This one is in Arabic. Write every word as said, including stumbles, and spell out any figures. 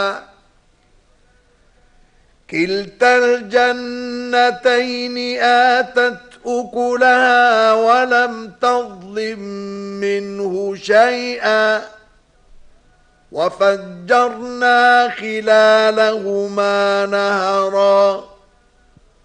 كلتا الجنتين آتت أكلها ولم تظلم منه شيئا وفجرنا خلالهما نهرا